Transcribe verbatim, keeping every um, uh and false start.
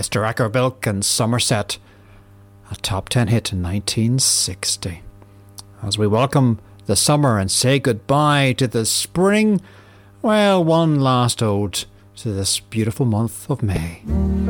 Mister Ackerbilk and Somerset, a top ten hit in nineteen sixty. As we welcome the summer and say goodbye to the spring, well, one last ode to this beautiful month of May.